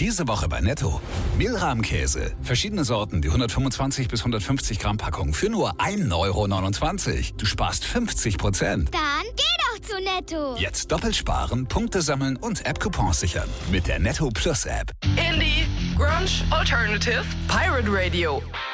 Diese Woche bei Netto. Mehlrahmkäse. Verschiedene Sorten, die 125 bis 150 Gramm Packung für nur 1,29 €. Du sparst 50%. Dann geh doch zu Netto. Jetzt doppelt sparen, Punkte sammeln und App-Coupons sichern. Mit der Netto Plus App. Indie, Grunge, Alternative, Pirate Radio.